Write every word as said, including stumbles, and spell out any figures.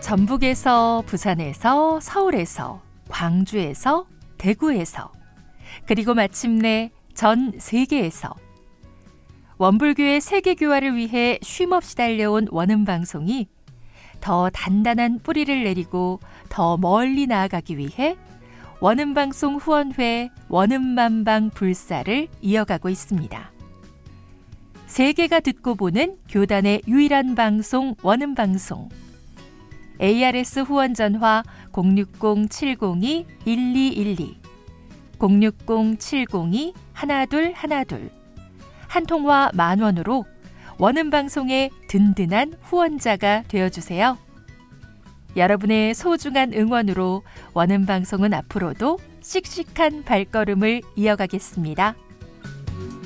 전북에서, 부산에서, 서울에서, 광주에서, 대구에서, 그리고 마침내 전 세계에서 원불교의 세계교화를 위해 쉼없이 달려온 원음방송이 더 단단한 뿌리를 내리고 더 멀리 나아가기 위해 원음방송 후원회 원음만방 불사를 이어가고 있습니다. 세계가 듣고 보는 교단의 유일한 방송 원음방송. 에이아르에스 후원 전화 공육공 칠공이 일이일이, 공육공 칠공이 일이일이, 한 통화 만 원으로 원음방송의 든든한 후원자가 되어주세요. 여러분의 소중한 응원으로 원음방송은 앞으로도 씩씩한 발걸음을 이어가겠습니다.